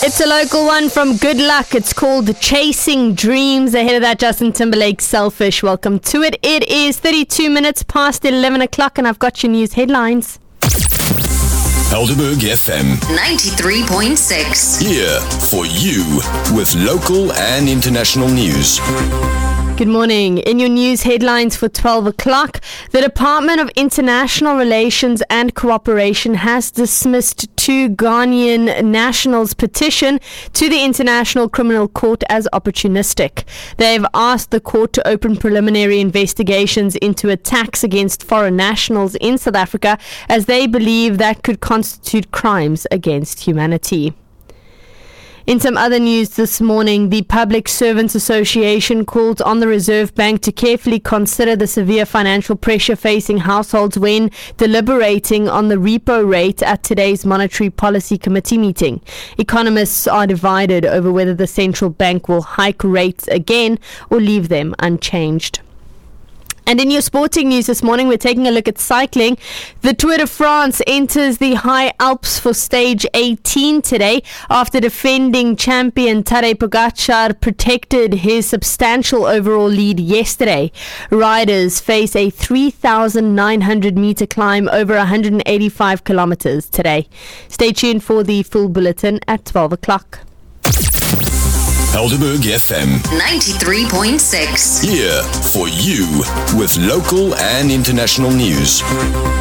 It's a local one from Good Luck. It's called Chasing Dreams. Ahead of that, Justin Timberlake, Selfish. Welcome to it. It is 32 minutes past 11 o'clock and I've got your news headlines. Helderberg FM 93.6. here for you with local and international news. Good morning. In your news headlines for 12 o'clock, the Department of International Relations and Cooperation has dismissed two Ghanaian nationals' petition to the International Criminal Court as opportunistic. They've asked the court to open preliminary investigations into attacks against foreign nationals in South Africa, as they believe that could constitute crimes against humanity. In some other news this morning, the Public Servants Association called on the Reserve Bank to carefully consider the severe financial pressure facing households when deliberating on the repo rate at today's Monetary Policy Committee meeting. Economists are divided over whether the central bank will hike rates again or leave them unchanged. And in your sporting news this morning, we're taking a look at cycling. The Tour de France enters the High Alps for stage 18 today after defending champion Tadej Pogacar protected his substantial overall lead yesterday. Riders face a 3,900 meter climb over 185 kilometers today. Stay tuned for the full bulletin at 12 o'clock. Helderberg FM 93.6. here for you with local and international news.